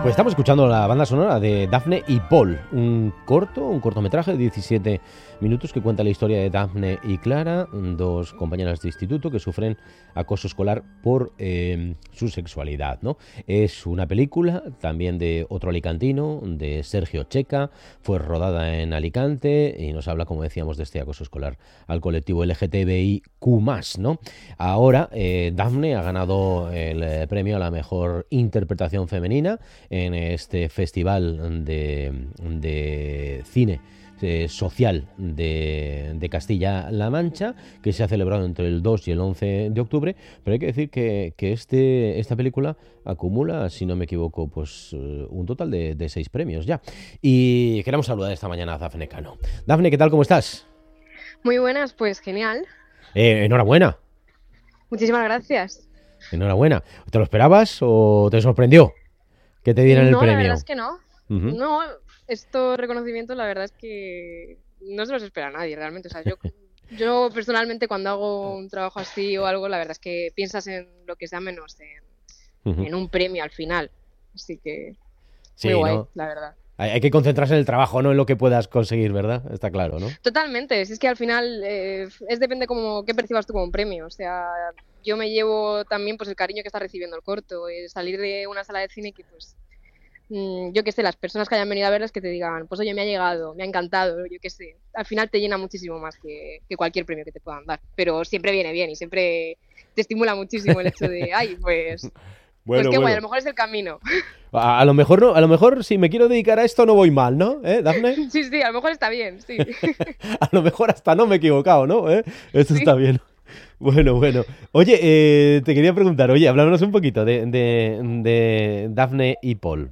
Pues estamos escuchando la banda sonora de Daphne y Paul, un cortometraje de 17 minutos que cuenta la historia de Daphne y Clara, dos compañeras de instituto que sufren acoso escolar por su sexualidad, ¿no? Es una película también de otro alicantino, de Sergio Checa, fue rodada en Alicante y nos habla, como decíamos, de este acoso escolar al colectivo LGTBIQ+, ¿no? Ahora, Daphne ha ganado el premio a la mejor interpretación femenina en este festival de cine social de Castilla-La Mancha, que se ha celebrado entre el 2 y el 11 de octubre, pero hay que decir que esta película acumula, si no me equivoco, pues un total de 6 premios ya. Y queremos saludar esta mañana a Daphne Cano. Daphne, ¿qué tal? ¿Cómo estás? Muy buenas, pues genial. Enhorabuena. Muchísimas gracias. Enhorabuena. ¿Te lo esperabas o te sorprendió que te dieran el premio? No, la verdad es que no. Uh-huh. No, estos reconocimientos la verdad es que no se los espera a nadie realmente. O sea, yo personalmente cuando hago un trabajo así o algo, la verdad es que piensas en lo que sea menos en un premio al final. Así que sí, muy guay, ¿no? La verdad. Hay que concentrarse en el trabajo, no en lo que puedas conseguir, ¿verdad? Está claro, ¿no? Totalmente, si es que al final depende como qué percibas tú como un premio. O sea, yo me llevo también pues el cariño que está recibiendo el corto, salir de una sala de cine que pues yo qué sé, las personas que hayan venido a verlas que te digan, pues oye, me ha llegado, me ha encantado, yo qué sé, al final te llena muchísimo más que cualquier premio que te puedan dar, pero siempre viene bien y siempre te estimula muchísimo el hecho de, ay, pues qué guay, a lo mejor es el camino. A lo mejor no, a lo mejor si me quiero dedicar a esto no voy mal, ¿no? Daphne? Sí, a lo mejor está bien, sí. A lo mejor hasta no me he equivocado, ¿no? Esto sí. Está bien. Bueno. Oye, te quería preguntar, háblanos un poquito de Daphne y Paul.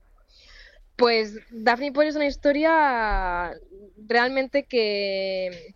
Pues Daphne y Paul es una historia realmente que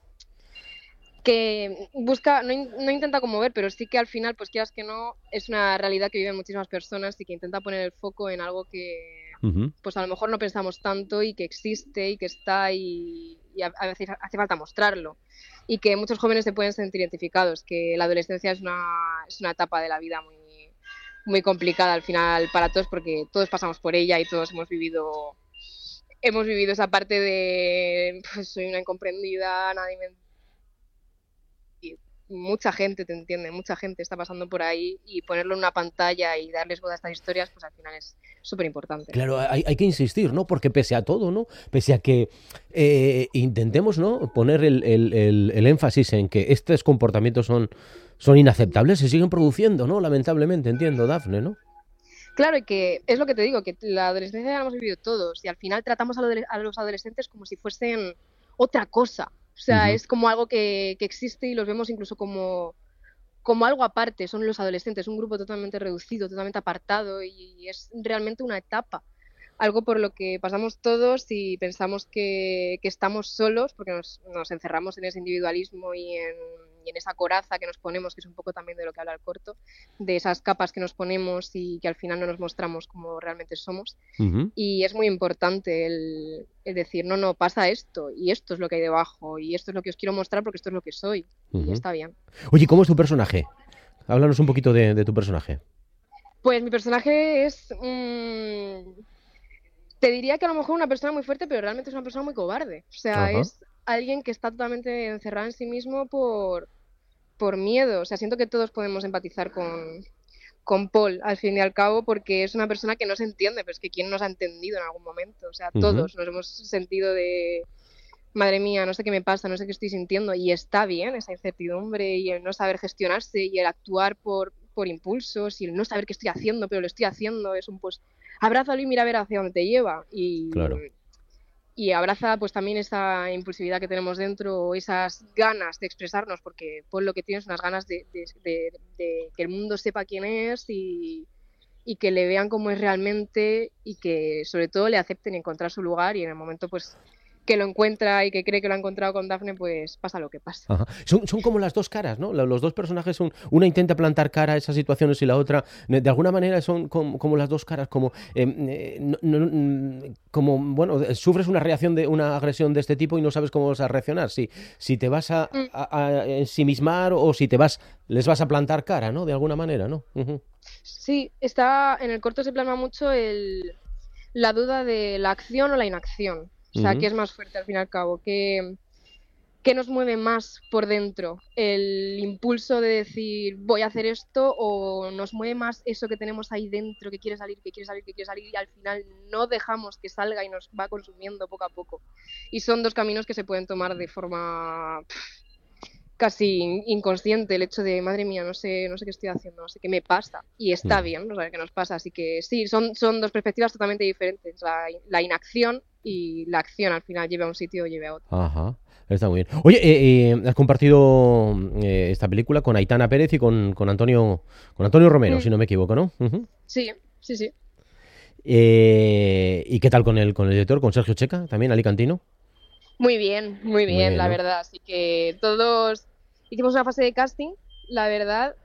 busca, no intenta conmover, pero sí que al final, pues quieras que no, es una realidad que viven muchísimas personas y que intenta poner el foco en algo que pues a lo mejor no pensamos tanto y que existe y que está y a veces hace falta mostrarlo. Y que muchos jóvenes se pueden sentir identificados, que la adolescencia es una etapa de la vida muy complicada al final para todos porque todos pasamos por ella y todos hemos vivido esa parte de pues soy una incomprendida, nadie me... Y mucha gente te entiende, mucha gente está pasando por ahí y ponerlo en una pantalla y darles voz a estas historias pues al final es súper importante. Claro, hay que insistir, ¿no? Porque pese a todo, ¿no? Pese a que intentemos, ¿no? Poner el énfasis en que estos comportamientos son inaceptables, se siguen produciendo, ¿no? Lamentablemente, entiendo, Daphne, ¿no? Claro, y que es lo que te digo, que la adolescencia la hemos vivido todos y al final tratamos a los adolescentes como si fuesen otra cosa. O sea, es como algo que existe y los vemos incluso como algo aparte. Son los adolescentes, un grupo totalmente reducido, totalmente apartado y es realmente una etapa. Algo por lo que pasamos todos y pensamos que estamos solos porque nos encerramos en ese individualismo y en esa coraza que nos ponemos, que es un poco también de lo que habla el corto, de esas capas que nos ponemos y que al final no nos mostramos como realmente somos. Y es muy importante el decir, no, pasa esto y esto es lo que hay debajo y esto es lo que os quiero mostrar porque esto es lo que soy y está bien. Oye, ¿cómo es tu personaje? Háblanos un poquito de tu personaje. Pues mi personaje es... te diría que a lo mejor una persona muy fuerte, pero realmente es una persona muy cobarde. O sea, es alguien que está totalmente encerrado en sí mismo por miedo. O sea, siento que todos podemos empatizar con Paul, al fin y al cabo, porque es una persona que no se entiende, pero es que ¿quién nos ha entendido en algún momento? O sea, todos nos hemos sentido de... Madre mía, no sé qué me pasa, no sé qué estoy sintiendo. Y está bien esa incertidumbre y el no saber gestionarse y el actuar por impulsos y el no saber qué estoy haciendo, pero lo estoy haciendo. Es un pues abrázalo y mira a ver hacia dónde te lleva. Claro. Y abraza pues también esa impulsividad que tenemos dentro, esas ganas de expresarnos, porque Paul lo que tiene es unas ganas de que el mundo sepa quién es y que le vean cómo es realmente y que sobre todo le acepten y encontrar su lugar y en el momento pues que lo encuentra y que cree que lo ha encontrado con Daphne, pues pasa lo que pasa. Ajá. Son como las dos caras, ¿no? Los dos personajes una intenta plantar cara a esas situaciones y la otra, de alguna manera son como las dos caras, como bueno, sufres una reacción de una agresión de este tipo y no sabes cómo vas a reaccionar, si te vas a ensimismar o si les vas a plantar cara, ¿no? De alguna manera, ¿no? Sí, está en el corto se plasma mucho el la duda de la acción o la inacción. O sea, Ujú. ¿qué es más fuerte al fin y al cabo? ¿Qué nos mueve más por dentro? ¿El impulso de decir voy a hacer esto o nos mueve más eso que tenemos ahí dentro, que quiere salir, que quiere salir, que quiere salir y al final no dejamos que salga y nos va consumiendo poco a poco? Y son dos caminos que se pueden tomar de forma casi inconsciente, el hecho de madre mía, no sé qué estoy haciendo, no sé qué me pasa. Y está bien, no saber qué nos pasa. Así que sí, son dos perspectivas totalmente diferentes. La inacción y la acción al final, lleve a un sitio o lleve a otro. Ajá, está muy bien. Oye, has compartido esta película con Aitana Pérez y con Antonio Romero, si no me equivoco, ¿no? Ujú. Sí, sí, sí. ¿Y qué tal con el director, con Sergio Checa, también alicantino? Muy Muy bien, bien, la ¿no? verdad. Así que todos hicimos una fase de casting, la verdad,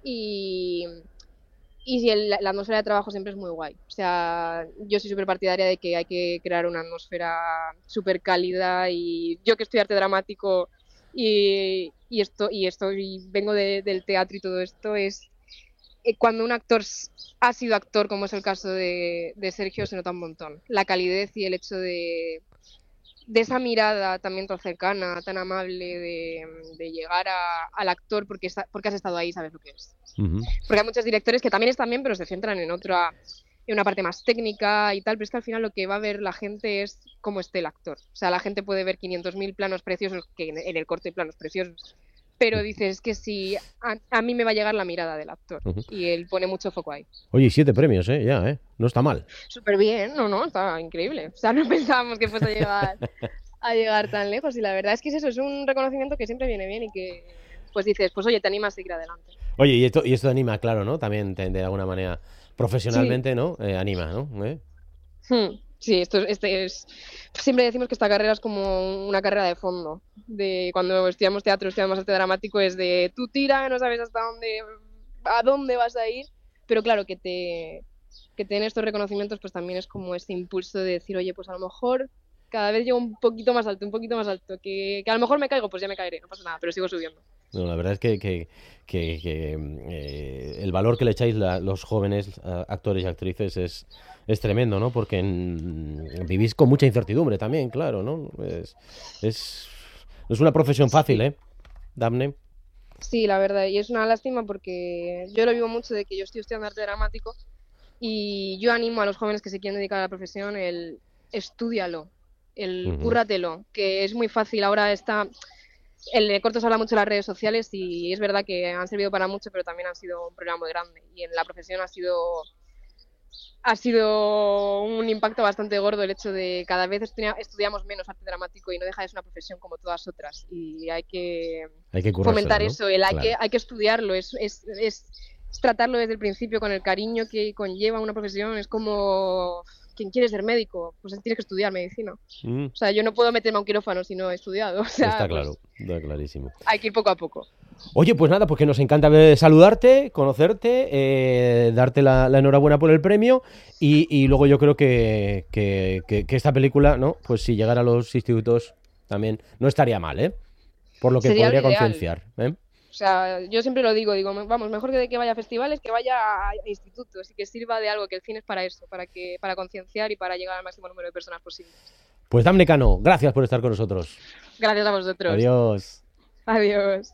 y la atmósfera de trabajo siempre es muy guay. O sea, yo soy súper partidaria de que hay que crear una atmósfera súper cálida y yo que estoy arte dramático y vengo del teatro y todo esto, es cuando un actor ha sido actor, como es el caso de Sergio, se nota un montón. La calidez y el hecho de esa mirada también tan cercana, tan amable de llegar al actor porque has estado ahí, sabes lo que es. Ujú. Porque hay muchos directores que también están bien, pero se centran en una parte más técnica y tal, pero es que al final lo que va a ver la gente es cómo esté el actor. O sea, la gente puede ver 500.000 planos preciosos, que en el corte hay planos preciosos, pero dices que si a mí me va a llegar la mirada del actor Ujú. y él pone mucho foco ahí. Oye, 7 premios, ya, no está mal. Súper bien, no, está increíble. O sea, no pensábamos que fuese a llegar tan lejos y la verdad es que es un reconocimiento que siempre viene bien y que pues dices, pues oye, te animas a seguir adelante. Oye, y esto anima, claro, ¿no? También de alguna manera, Sí, profesionalmente, ¿no? Anima, ¿no? sí, siempre decimos que esta carrera es como una carrera de fondo. De cuando estudiamos teatro, estudiamos arte dramático, es de tú tira, no sabes a dónde vas a ir, pero claro, que te den estos reconocimientos, pues también es como ese impulso de decir, oye, pues a lo mejor cada vez llego un poquito más alto, que a lo mejor me caigo, pues ya me caeré, no pasa nada, pero sigo subiendo. No, la verdad es que, el valor que le echáis los jóvenes actores y actrices es tremendo, ¿no? Porque vivís con mucha incertidumbre también, claro, ¿no? Es, no es una profesión fácil, Sí. Daphne. Sí, la verdad, y es una lástima porque yo lo vivo mucho de que yo estoy estudiando arte dramático y yo animo a los jóvenes que se quieren dedicar a la profesión el estúdialo, el Ujú. cúrratelo, que es muy fácil. Ahora el corto se habla mucho en las redes sociales y es verdad que han servido para mucho, pero también han sido un problema muy grande y en la profesión ha sido un impacto bastante gordo el hecho de cada vez estudiamos menos arte dramático y no deja de ser una profesión como todas otras y hay que Hay que currársela, fomentar ¿no? eso, Claro. hay que estudiarlo, es tratarlo desde el principio con el cariño que conlleva una profesión, es como quien quiere ser médico, pues tienes que estudiar medicina. Mm, O sea, yo no puedo meterme a un quirófano si no he estudiado, o sea, está claro, pues está clarísimo. hay que ir poco a poco. Oye, pues nada, pues que nos encanta saludarte, conocerte, darte la enhorabuena por el premio y luego yo creo que esta película, ¿no? Pues si llegara a los institutos también no estaría mal, ¿eh? Por lo que Sería lo podría ideal. concienciar, ¿eh? O sea, yo siempre lo digo, vamos, mejor que vaya a festivales, que vaya a institutos y que sirva de algo, que el cine es para eso, para concienciar y para llegar al máximo número de personas posible. Pues Damne Cano, gracias por estar con nosotros. Gracias a vosotros. Adiós. Adiós.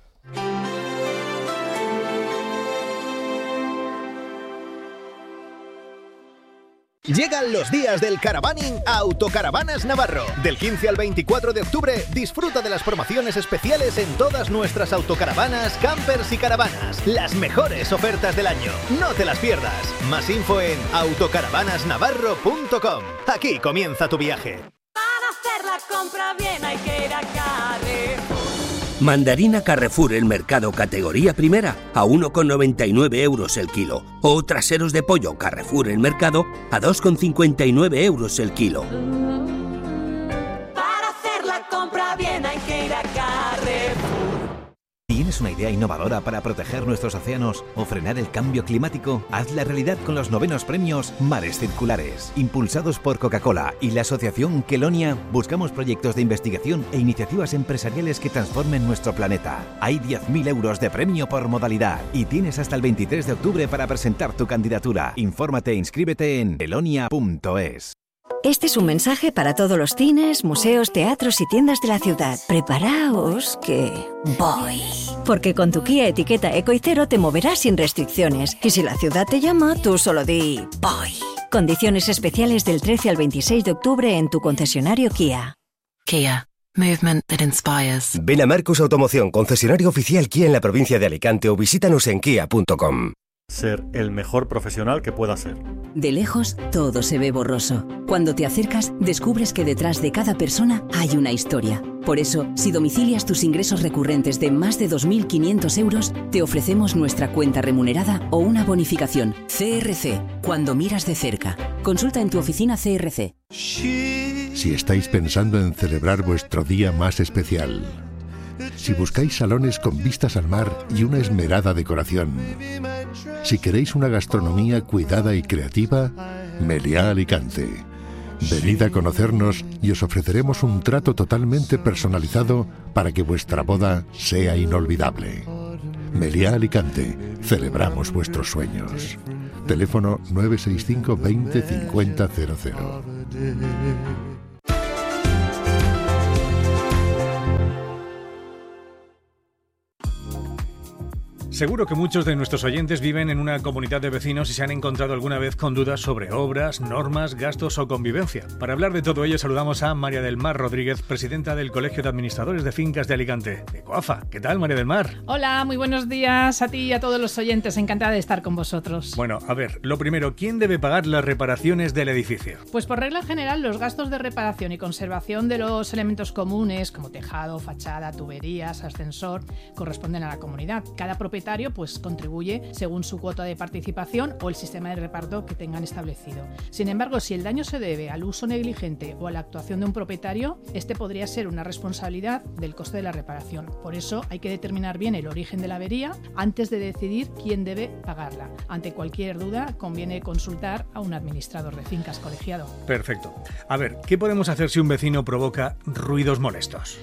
Llegan los días del caravaning a Autocaravanas Navarro. Del 15 al 24 de octubre, disfruta de las promociones especiales en todas nuestras autocaravanas, campers y caravanas. Las mejores ofertas del año. No te las pierdas. Más info en autocaravanasnavarro.com. Aquí comienza tu viaje. Para hacer la compra bien hay que ir a Carrefour. Mandarina Carrefour El Mercado categoría primera a 1,99 euros el kilo. O traseros de pollo Carrefour El Mercado a 2,59 euros el kilo. Para hacer la compra bien hay que ir a Carrefour. ¿Tienes una idea innovadora para proteger nuestros océanos o frenar el cambio climático? Hazla realidad con los 9º premios Mares Circulares. Impulsados por Coca-Cola y la asociación Quelonia, buscamos proyectos de investigación e iniciativas empresariales que transformen nuestro planeta. Hay 10.000 euros de premio por modalidad y tienes hasta el 23 de octubre para presentar tu candidatura. Infórmate e inscríbete en quelonia.es. Este es un mensaje para todos los cines, museos, teatros y tiendas de la ciudad. Preparaos que voy. Porque con tu Kia etiqueta Eco y Cero te moverás sin restricciones. Y si la ciudad te llama, tú solo di voy. Condiciones especiales del 13 al 26 de octubre en tu concesionario Kia. Kia. Movement that inspires. Ven a Marcos Automoción, concesionario oficial Kia en la provincia de Alicante, o visítanos en kia.com. Ser el mejor profesional que pueda ser. De lejos, todo se ve borroso. Cuando te acercas, descubres que detrás de cada persona hay una historia. Por eso, si domicilias tus ingresos recurrentes de más de 2.500 euros, te ofrecemos nuestra cuenta remunerada o una bonificación. CRC, cuando miras de cerca. Consulta en tu oficina CRC. Si estáis pensando en celebrar vuestro día más especial, si buscáis salones con vistas al mar y una esmerada decoración, si queréis una gastronomía cuidada y creativa, Meliá Alicante. Venid a conocernos y os ofreceremos un trato totalmente personalizado para que vuestra boda sea inolvidable. Meliá Alicante, celebramos vuestros sueños. Teléfono 965 20 50 00. Seguro que muchos de nuestros oyentes viven en una comunidad de vecinos y se han encontrado alguna vez con dudas sobre obras, normas, gastos o convivencia. Para hablar de todo ello saludamos a María del Mar Rodríguez, presidenta del Colegio de Administradores de Fincas de Alicante, de COAFA. ¿Qué tal, María del Mar? Hola, muy buenos días a ti y a todos los oyentes. Encantada de estar con vosotros. Bueno, a ver, lo primero, ¿quién debe pagar las reparaciones del edificio? Pues por regla general, los gastos de reparación y conservación de los elementos comunes, como tejado, fachada, tuberías, ascensor, corresponden a la comunidad. Cada propietario pues contribuye según su cuota de participación o el sistema de reparto que tengan establecido. Sin embargo, si el daño se debe al uso negligente o a la actuación de un propietario, este podría ser una responsabilidad del coste de la reparación. Por eso hay que determinar bien el origen de la avería antes de decidir quién debe pagarla. Ante cualquier duda, conviene consultar a un administrador de fincas colegiado. Perfecto. A ver, ¿qué podemos hacer si un vecino provoca ruidos molestos?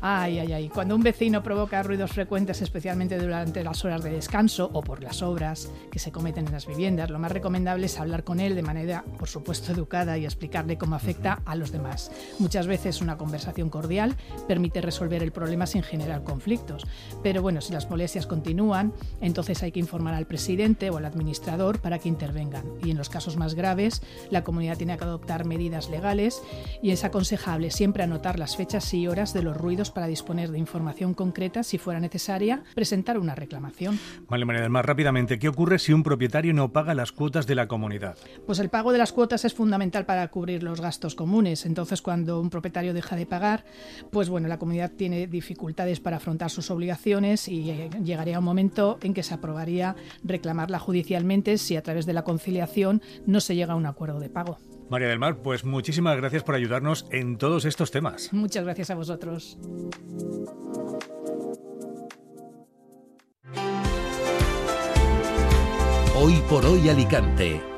Ay. Cuando un vecino provoca ruidos frecuentes, especialmente durante las horas de descanso o por las obras que se cometen en las viviendas, lo más recomendable es hablar con él de manera, por supuesto, educada y explicarle cómo afecta a los demás. Muchas veces una conversación cordial permite resolver el problema sin generar conflictos. Pero bueno, si las molestias continúan, entonces hay que informar al presidente o al administrador para que intervengan. Y en los casos más graves, la comunidad tiene que adoptar medidas legales y es aconsejable siempre anotar las fechas y horas de los ruidos para disponer de información concreta, si fuera necesaria, presentar una reclamación. Vale, María del Mar, rápidamente, ¿qué ocurre si un propietario no paga las cuotas de la comunidad? Pues el pago de las cuotas es fundamental para cubrir los gastos comunes. Entonces, cuando un propietario deja de pagar, pues bueno, la comunidad tiene dificultades para afrontar sus obligaciones y llegaría un momento en que se aprobaría reclamarla judicialmente si a través de la conciliación no se llega a un acuerdo de pago. María del Mar, pues muchísimas gracias por ayudarnos en todos estos temas. Muchas gracias a vosotros. Hoy por hoy Alicante.